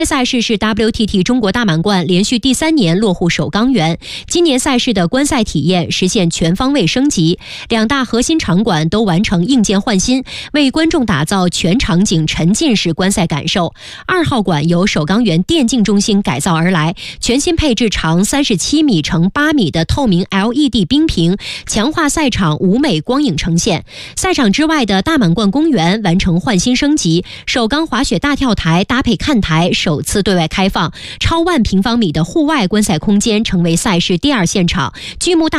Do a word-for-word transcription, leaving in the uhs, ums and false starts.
赛事是 W T T 中国大满贯连续第三年落户首钢园，今年赛事的观赛体验实现全方位升级，两大核心场馆都完成硬件换新，为观众打造全场景沉浸式观赛感受。二号馆由首钢园电竞中心改造而来，全新配置长三十七米乘八米的透明 L E D 冰屏，强化赛场舞美光影呈现。赛场之外的大满贯公园完成换新升级，首钢滑雪大跳台搭配看台首次对外开放，超万平方米的户外观赛空间成为赛事第二现场，剧目大